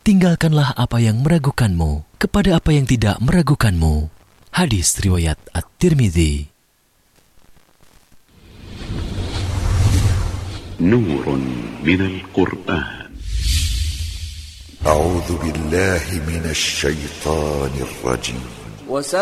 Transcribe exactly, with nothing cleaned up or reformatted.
tinggalkanlah apa yang meragukanmu kepada apa yang tidak meragukanmu. Hadis riwayat At-Tirmidzi. Nurun minal Qur'an. A'udzu billahi minasy syaithanir rajim.